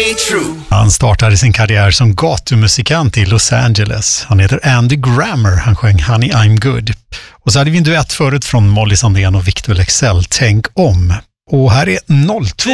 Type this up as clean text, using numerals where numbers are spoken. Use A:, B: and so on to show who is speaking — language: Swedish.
A: ain't true.
B: Han startade sin karriär som gatumusikant i Los Angeles. Han heter Andy Grammer. Han sjöng Honey I'm Good. Och så hade vi en duett förut från Molly Sandén och Victor Leksell, Tänk om. Och här är 02.